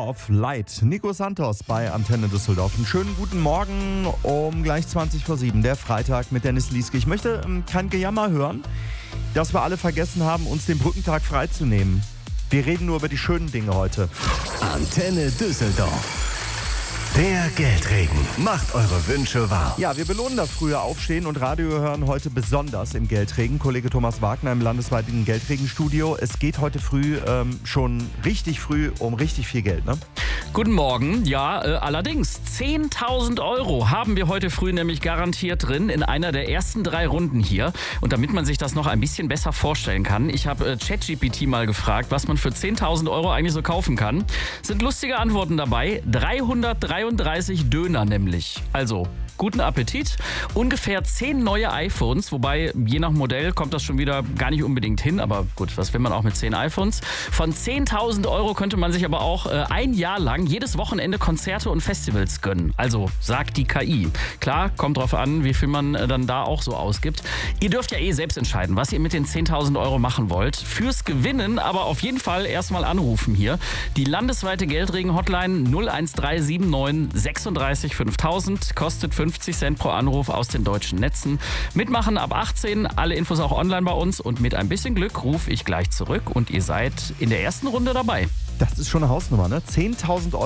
of Light. Nico Santos bei Antenne Düsseldorf. Einen schönen guten Morgen um gleich 7:20, der Freitag mit Dennis Lieske. Ich möchte kein Gejammer hören, dass wir alle vergessen haben, uns den Brückentag freizunehmen. Wir reden nur über die schönen Dinge heute. Antenne Düsseldorf. Der Geldregen macht eure Wünsche wahr. Ja, wir belohnen das frühe Aufstehen und Radio hören heute besonders im Geldregen. Kollege Thomas Wagner im landesweiten Geldregenstudio. Es geht heute früh, schon richtig früh, um richtig viel Geld, ne? Guten Morgen. Ja, allerdings 10.000 Euro haben wir heute früh nämlich garantiert drin in einer der ersten 3 Runden hier. Und damit man sich das noch ein bisschen besser vorstellen kann, ich habe ChatGPT mal gefragt, was man für 10.000 Euro eigentlich so kaufen kann. Sind lustige Antworten dabei. 333 Döner nämlich. Also guten Appetit. Ungefähr 10 neue iPhones, wobei je nach Modell kommt das schon wieder gar nicht unbedingt hin. Aber gut, was will man auch mit 10 iPhones? Von 10.000 Euro könnte man sich aber auch ein Jahr lang jedes Wochenende Konzerte und Festivals gönnen. Also sagt die KI. Klar, kommt drauf an, wie viel man dann da auch so ausgibt. Ihr dürft ja selbst entscheiden, was ihr mit den 10.000 Euro machen wollt. Fürs Gewinnen aber auf jeden Fall erstmal anrufen hier. Die landesweite Geldregen-Hotline 01379 36 5000 kostet 50 Cent pro Anruf aus den deutschen Netzen. Mitmachen ab 18, alle Infos auch online bei uns und mit ein bisschen Glück rufe ich gleich zurück und ihr seid in der ersten Runde dabei. Das ist schon eine Hausnummer, ne? 10.000 Euro.